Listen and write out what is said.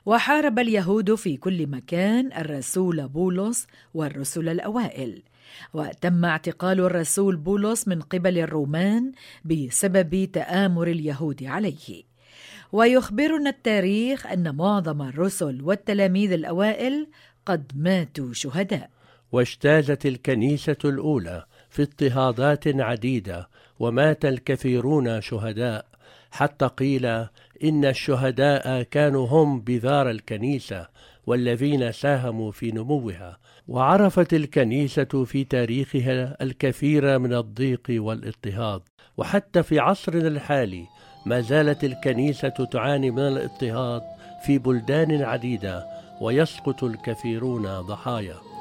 وحارب اليهود في كل مكان الرسول بولس والرسل الأوائل، وتم اعتقال الرسول بولس من قبل الرومان بسبب تآمر اليهود عليه. ويخبرنا التاريخ أن معظم الرسل والتلاميذ الأوائل قد ماتوا شهداء. واجتازت الكنيسة الأولى في اضطهادات عديدة، ومات الكثيرون شهداء، حتى قيل إن الشهداء كانوا هم بذار الكنيسة والذين ساهموا في نموها. وعرفت الكنيسة في تاريخها الكثير من الضيق والاضطهاد، وحتى في عصرنا الحالي ما زالت الكنيسة تعاني من الاضطهاد في بلدان عديدة، ويسقط الكثيرون ضحايا.